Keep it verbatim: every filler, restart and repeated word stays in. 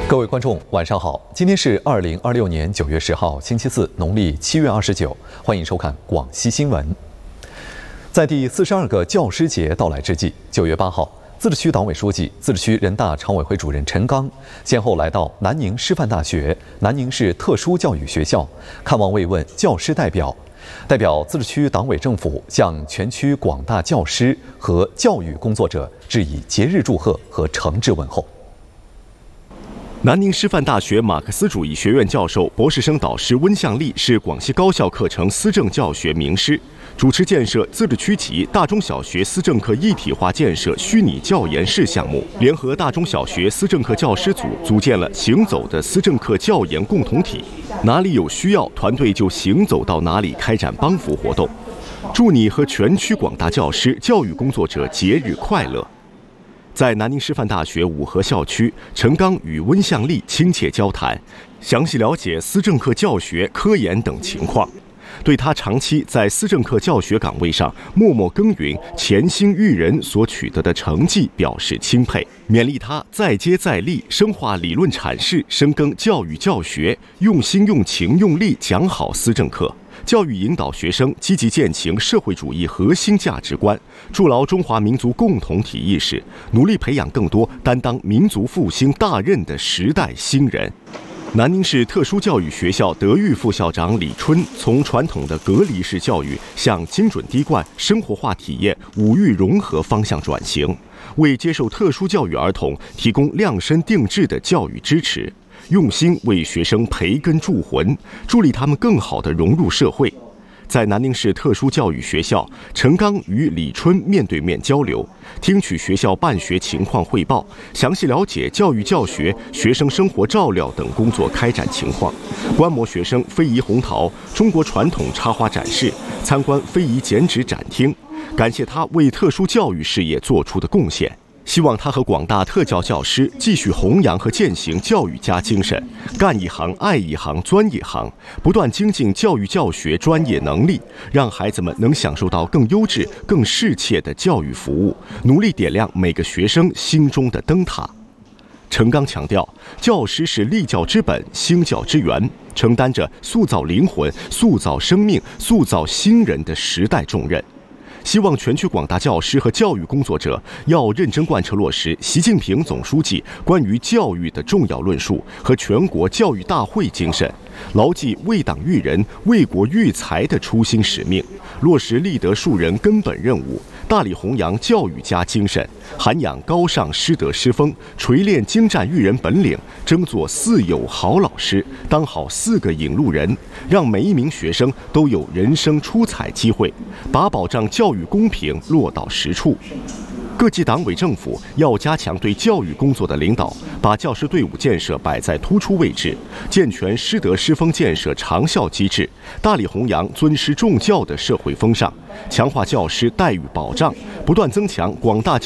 各位观众，晚上好！今天是二零二六年九月十号，星期四，农历七月二十九。欢迎收看广西新闻。在第四十二个教师节到来之际，九月八号，自治区党委书记、自治区人大常委会主任陈刚先后来到南宁师范大学、南宁市特殊教育学校，看望慰问教师代表。代表自治区党委政府向全区广大教师和教育工作者致以节日祝贺和诚挚问候。 南宁师范大学马克思主义学院教授、博士生导师温向丽是广西高校课程思政教学名师，主持建设自治区级大中小学思政课一体化建设虚拟教研室项目，联合大中小学思政课教师组组建了行走的思政课教研共同体，哪里有需要，团队就行走到哪里开展帮扶活动。祝你和全区广大教师、教育工作者节日快乐！在南宁师范大学五河校区，陈刚与温向丽亲切交谈，详细了解思政课教学、科研等情况，对他长期在思政课教学岗位上默默耕耘、潜心育人所取得的成绩表示钦佩，勉励他再接再厉，深化理论阐释，深耕教育教学，用心用情用力讲好思政课。教育引导学生积极践行社会主义核心价值观，筑牢中华民族共同体意识，努力培养更多担当民族复兴大任的时代新人。南宁市特殊教育学校德育副校长李春从传统的隔离式教育向精准滴灌、生活化体验、五育融合方向转型，为接受特殊教育儿童提供量身定制的教育支持，用心为学生培根铸魂，助力他们更好地融入社会。在南宁市特殊教育学校，陈刚与李春面对面交流，听取学校办学情况汇报，详细了解教育教学、学生生活照料等工作开展情况，观摩学生非遗红陶、中国传统插花展示，参观非遗剪纸展厅，感谢他为特殊教育事业做出的贡献。希望他和广大特教教师继续弘扬和践行教育家精神，干一行爱一行钻一行，不断精进教育教学专业能力，让孩子们能享受到更优质、更适切的教育服务，努力点亮每个学生心中的灯塔。陈刚强调，教师是立教之本、兴教之源，承担着塑造灵魂、塑造生命、塑造新人的时代重任。希望全区广大教师和教育工作者要认真贯彻落实习近平总书记关于教育的重要论述和全国教育大会精神，牢记为党育人、为国育才的初心使命，落实立德树人根本任务，大力弘扬教育家精神，涵养高尚师德师风，锤炼精湛育人本领，争做四有好老师，当好四个引路人，让每一名学生都有人生出彩机会，把保障教育公平落到实处。各级党委政府要加强对教育工作的领导，把教师队伍建设摆在突出位置，健全师德师风建设长效机制，大力弘扬尊师重教的社会风尚，强化教师待遇保障，不断增强广大教